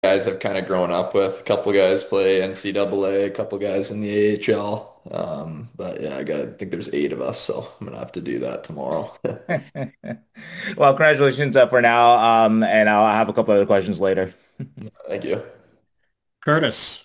guys I've kind of grown up with. A couple guys play NCAA, a couple guys in the AHL. But yeah, I think there's 8 of us, so I'm gonna have to do that tomorrow. Well, congratulations for now, and I'll have a couple other questions later. Thank you. Curtis.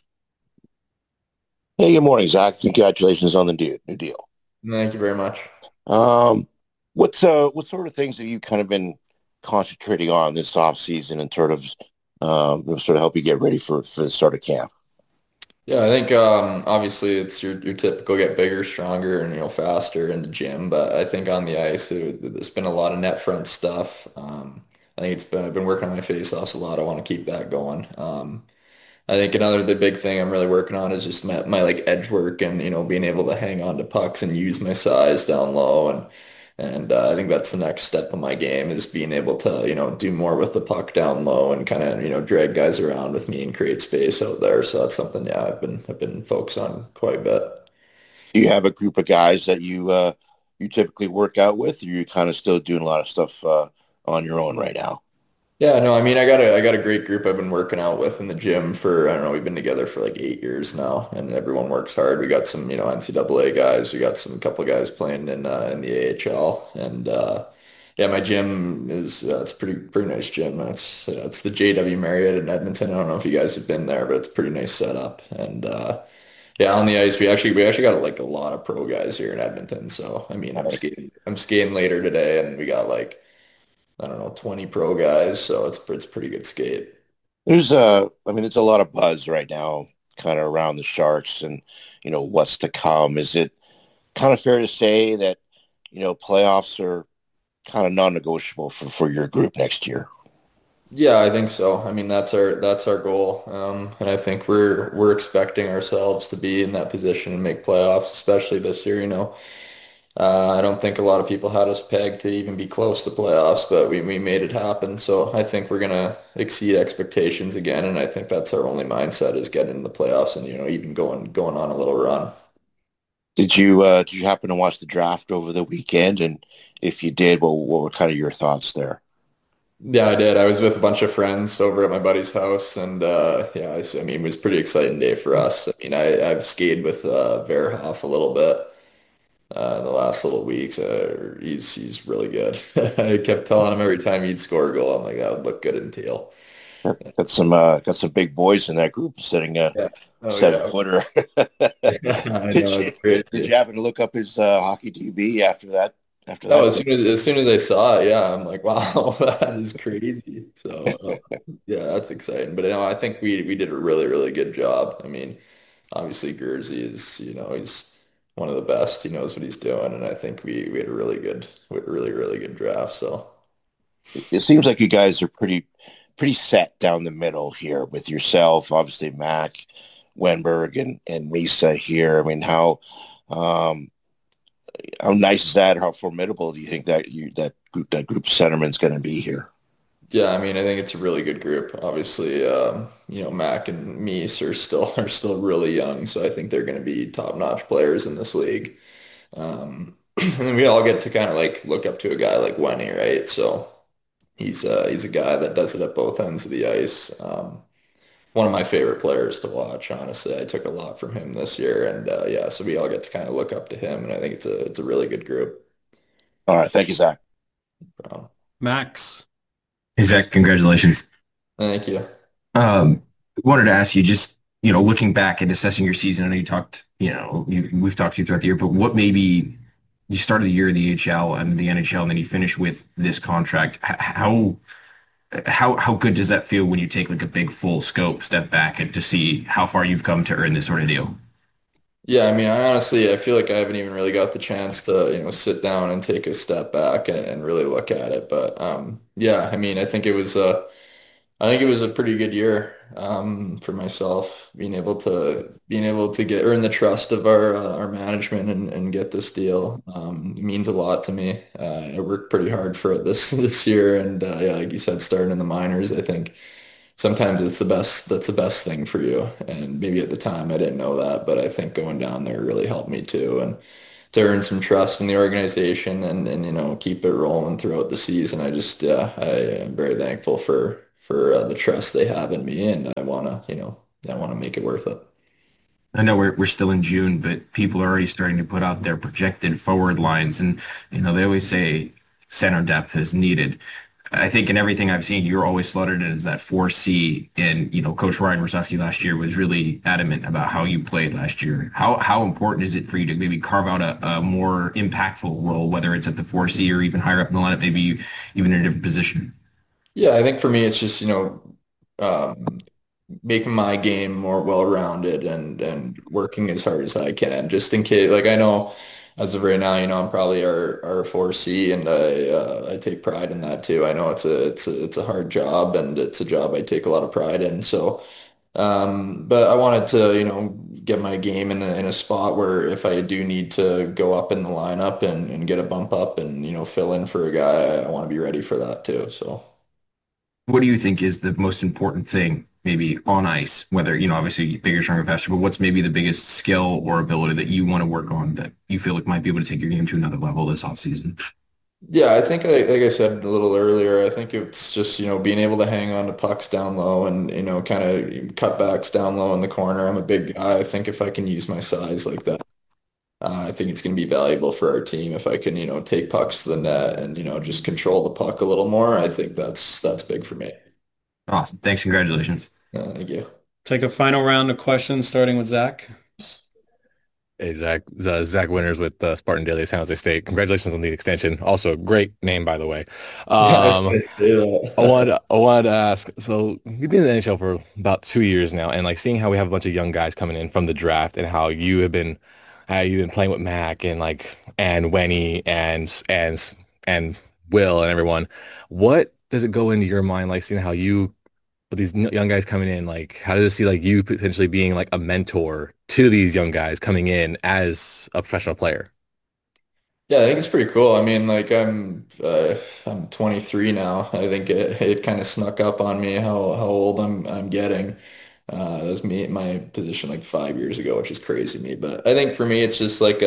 Hey, good morning, Zach. Congratulations on the new deal. Thank you very much. Um, what sort of things have you kind of been concentrating on this off season and sort of help you get ready for the start of camp? Yeah, I think obviously it's your typical get bigger, stronger, and faster in the gym. But I think on the ice, there's been a lot of net front stuff. I think I've been working on my face-offs a lot. I want to keep that going. I think the big thing I'm really working on is just my like edge work and being able to hang on to pucks and use my size down low and I think that's the next step of my game is being able to do more with the puck down low and kind of drag guys around with me and create space out there. So that's something, yeah, I've been focused on quite a bit. Do you have a group of guys that you typically work out with, or you kind of still doing a lot of stuff on your own right now? Yeah, no, I mean, I got a great group I've been working out with in the gym for, I don't know, we've been together for like 8 years now, and everyone works hard. We got some, NCAA guys. We got some couple guys playing in the AHL, and yeah, my gym is it's pretty nice gym. It's the JW Marriott in Edmonton. I don't know if you guys have been there, but it's a pretty nice setup. And yeah, on the ice, we actually got like a lot of pro guys here in Edmonton. So I mean, I'm skating later today, and we got like, I don't know, 20 pro guys, so it's pretty good skate. There's a lot of buzz right now, kind of around the Sharks and what's to come. Is it kind of fair to say that playoffs are kind of non-negotiable for your group next year? Yeah, I think so. I mean, that's our goal, and I think we're expecting ourselves to be in that position and make playoffs, especially this year. I don't think a lot of people had us pegged to even be close to playoffs, but we made it happen. So I think we're gonna exceed expectations again, and I think that's our only mindset is getting in the playoffs and even going on a little run. Did you happen to watch the draft over the weekend? And if you did, what were kind of your thoughts there? Yeah, I did. I was with a bunch of friends over at my buddy's house, and yeah, I mean, it was a pretty exciting day for us. I mean, I've skated with Verhoff a little bit the last little weeks. He's really good. I kept telling him every time he'd score a goal, I'm like, that would look good in teal. Got some big boys in that group setting a Yeah. Oh seven yeah. footer. I Did know you it's did crazy. you happen to look up his hockey DB after that Oh, as play? soon as as soon as I saw it, yeah, I'm like, wow, that is crazy. So yeah, that's exciting. But I think we did a really good job. I mean, obviously Guernsey is, he's one of the best. He knows what he's doing, and I think we had a really good draft. So It seems like you guys are pretty set down the middle here with yourself, obviously Mac, Wenberg, and Misa here. I mean, how nice is that? How formidable do you think that group of centerman's going to be here? yeah, I mean, I think it's a really good group. Obviously, Mac and Meese are still really young, so I think they're going to be top-notch players in this league. And then we all get to kind of like look up to a guy like Wenny, right? So he's a guy that does it at both ends of the ice. One of my favorite players to watch, honestly. I took a lot from him this year, and yeah, so we all get to kind of look up to him, and I think it's a really good group. All right, thank you, Zach. So, Max. Hey Zach, congratulations. thank you. Um, Wanted to ask you just, looking back and assessing your season, I know you talked, we've talked to you throughout the year, but what maybe you started the year in the AHL and the NHL and then you finish with this contract. How good does that feel when you take like a big full scope step back and to see how far you've come to earn this sort of deal? Yeah, I mean, I feel like I haven't even really got the chance to, sit down and take a step back and really look at it. But yeah, I mean, I think it was a pretty good year for myself, being able to earn the trust of our management and get this deal. It means a lot to me. I worked pretty hard for it this this year, and yeah, like you said, starting in the minors, I think sometimes it's the best. That's the best thing for you. And maybe at the time I didn't know that, but I think going down there really helped me too, and to earn some trust in the organization and keep it rolling throughout the season. I am very thankful for the trust they have in me, and I want to make it worth it. I know we're still in June, but people are already starting to put out their projected forward lines, and they always say center depth is needed. I think in everything I've seen, you're always slotted in as that 4C, and Coach Ryan Rosofsky last year was really adamant about how you played last year. How important is it for you to maybe carve out a more impactful role, whether it's at the 4C or even higher up in the lineup, maybe even in a different position? Yeah, I think for me, it's just, um, making my game more well-rounded and working as hard as I can, just in case. Like I know, as of right now, I'm probably our 4C, and I take pride in that too. I know it's a hard job, and it's a job I take a lot of pride in. So, but I wanted to, get my game in a spot where if I do need to go up in the lineup and get a bump up and fill in for a guy, I want to be ready for that too. So. What do you think is the most important thing, maybe on ice, whether, obviously bigger, stronger, faster, but what's maybe the biggest skill or ability that you want to work on that you feel like might be able to take your game to another level this offseason? Yeah, I think like I said a little earlier, I think it's just, being able to hang on to pucks down low and, kind of cutbacks down low in the corner. I'm a big guy. I think if I can use my size like that, I think it's going to be valuable for our team if I can, take pucks to the net and, just control the puck a little more. I think that's big for me. Awesome. Thanks. Congratulations. Thank you. Take a final round of questions, starting with Zach. Hey, Zach. Zach Winters with Spartan Daily, San Jose State. Congratulations on the extension. Also, great name, by the way. Yeah, Um, yeah. I wanted to ask, so you've been in the NHL for about 2 years now, and like seeing how we have a bunch of young guys coming in from the draft and how you've been playing with Mac and and Wenny and Will and everyone. What does it go into your mind, like seeing how you with these young guys coming in, like how does it see like you potentially being like a mentor to these young guys coming in as a professional player? Yeah, I think it's pretty cool. I mean, like I'm 23 now. I think it kind of snuck up on me how old I'm getting. That was me my position like 5 years ago, which is crazy to me. But I think for me, it's just like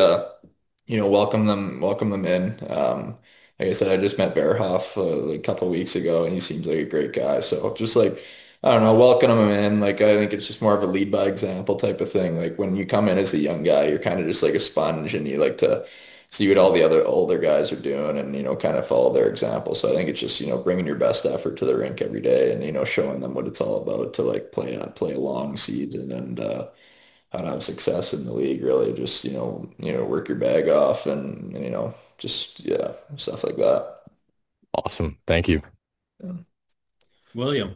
welcome them in. Like I said, I just met Bearhoff a couple of weeks ago, and he seems like a great guy. So just like I don't know, welcome him in. Like I think it's just more of a lead by example type of thing. Like when you come in as a young guy, you're kind of just like a sponge, and you like to see what all the other older guys are doing, and kind of follow their example. So I think it's just bringing your best effort to the rink every day, and showing them what it's all about to like play a long season and how to have success in the league. Really, just work your bag off and just yeah, stuff like that. Awesome. Thank you. Yeah. William.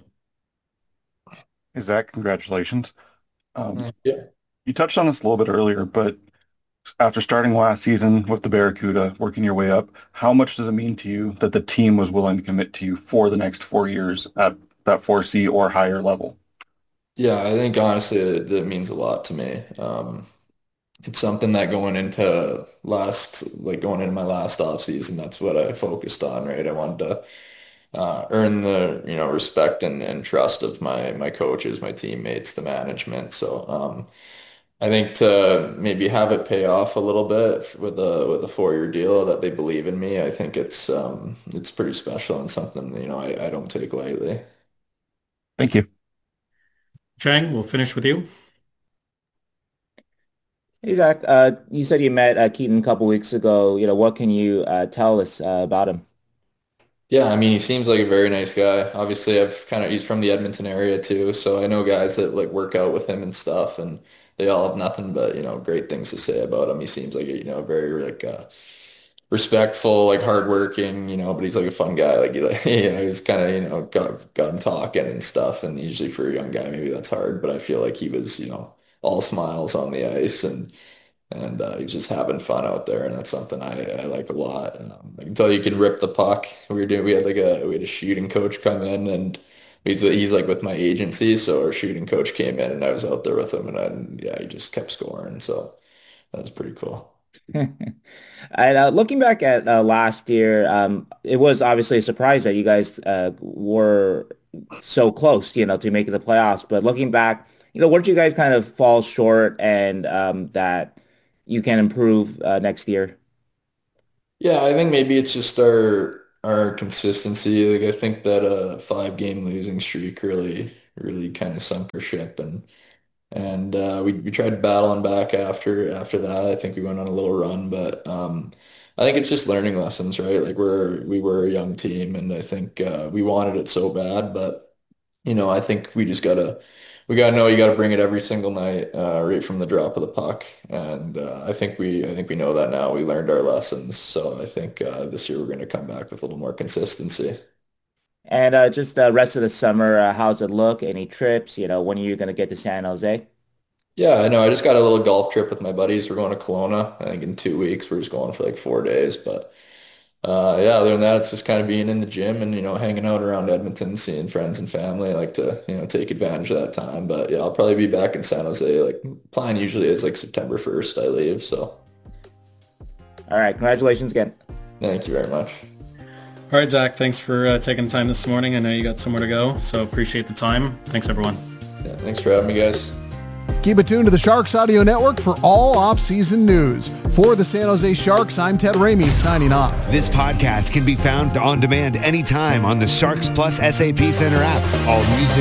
Hey, Zach, congratulations. Yeah. You touched on this a little bit earlier, but after starting last season with the Barracuda, working your way up, how much does it mean to you that the team was willing to commit to you for the next 4 years at that 4C or higher level? Yeah, I think honestly that means a lot to me. It's something that going into my last off season, that's what I focused on, right? I wanted to earn the, respect and trust of my coaches, my teammates, the management. So, I think to maybe have it pay off a little bit with a 4-year deal that they believe in me, I think it's pretty special and something, I don't take lightly. Thank you. Chang, we'll finish with you. Hey Zach, you said you met Keaton a couple weeks ago. What can you tell us about him? Yeah, I mean, he seems like a very nice guy. Obviously, he's from the Edmonton area too, so I know guys that like work out with him and stuff, and they all have nothing but, great things to say about him. He seems like very like respectful, like hardworking, but he's like a fun guy. Like he's kind of, got him talking and stuff, and usually for a young guy, maybe that's hard, but I feel like he was, all smiles on the ice and he's just having fun out there, and that's something I like a lot. I can tell you can rip the puck. We had a shooting coach come in, and he's like with my agency, so our shooting coach came in, and I was out there with him, and yeah, he just kept scoring, so that was pretty cool. And looking back at last year, it was obviously a surprise that you guys were so close, to making the playoffs. But looking back, where did you guys kind of fall short and that you can improve next year? Yeah, I think maybe it's just our our consistency. Like I think that a 5 game losing streak really kind of sunk our ship, and we tried battling back after that. I think we went on a little run, but I think it's just learning lessons, right? Like we were a young team, and I think we wanted it so bad, but I think we gotta know you gotta bring it every single night, right from the drop of the puck, and I think we know that now. We learned our lessons, so I think this year we're going to come back with a little more consistency. And just rest of the summer, how's it look? Any trips? When are you going to get to San Jose? Yeah, I know. I just got a little golf trip with my buddies. We're going to Kelowna, I think in 2 weeks. We're just going for like 4 days. But yeah, other than that, it's just kind of being in the gym and, hanging out around Edmonton, seeing friends and family. I like to, take advantage of that time. But yeah, I'll probably be back in San Jose. Like plan usually is like September 1st I leave. So All right, congratulations again. thank you very much. All right, Zach, thanks for taking the time this morning. I know you got somewhere to go, so appreciate the time. Thanks, everyone. Yeah, thanks for having me, guys. Keep it tuned to the Sharks Audio Network for all off-season news. For the San Jose Sharks, I'm Ted Ramey signing off. This podcast can be found on demand anytime on the Sharks Plus SAP Center app. All music